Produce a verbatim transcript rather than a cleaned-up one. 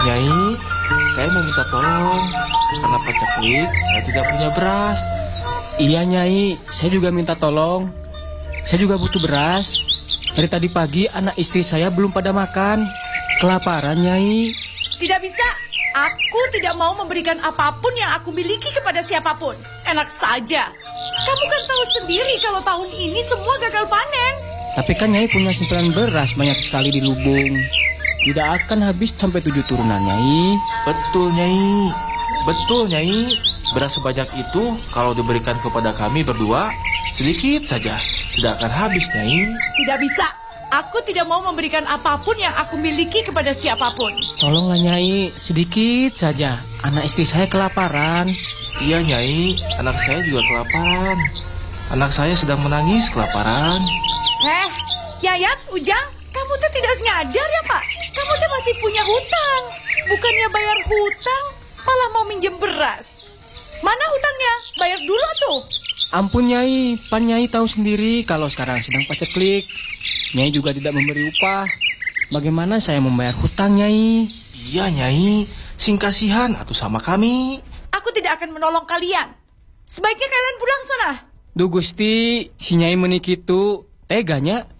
Nyai, saya mau minta tolong. Karena paceklik, saya tidak punya beras. Iya Nyai, saya juga minta tolong. Saya juga butuh beras. Dari tadi pagi anak istri saya belum pada makan. Kelaparan Nyai. Tidak bisa. Aku tidak mau memberikan apapun yang aku miliki kepada siapapun. Enak saja. Kamu kan tahu sendiri kalau tahun ini semua gagal panen. Tapi kan Nyai punya simpanan beras banyak sekali di lubung. Tidak akan habis sampai tujuh turunan Nyai. Betul Nyai. Betul Nyai. Beras sebanyak itu kalau diberikan kepada kami berdua, sedikit saja. Tidak akan habis Nyai. Tidak bisa. Aku tidak mau memberikan apapun yang aku miliki kepada siapapun. Tolonglah Nyai, sedikit saja. Anak istri saya kelaparan. Iya Nyai, anak saya juga kelaparan. Anak saya sedang menangis kelaparan. Eh, Yayat, Ujang, kamu tuh tidak nyadar ya Pak? Kamu tuh masih punya hutang. Bukannya bayar hutang, malah mau minjem beras. Mana hutangnya? Bayar dulu tuh. Ampun Nyai, Pan Nyai tahu sendiri kalau sekarang sedang paceklik. Nyai juga tidak memberi upah. Bagaimana saya membayar hutang Nyai? Iya Nyai, sing kasihan atuh sama kami. Aku tidak akan menolong kalian. Sebaiknya kalian pulang sana. Duh Gusti, si Nyai menik itu teganya.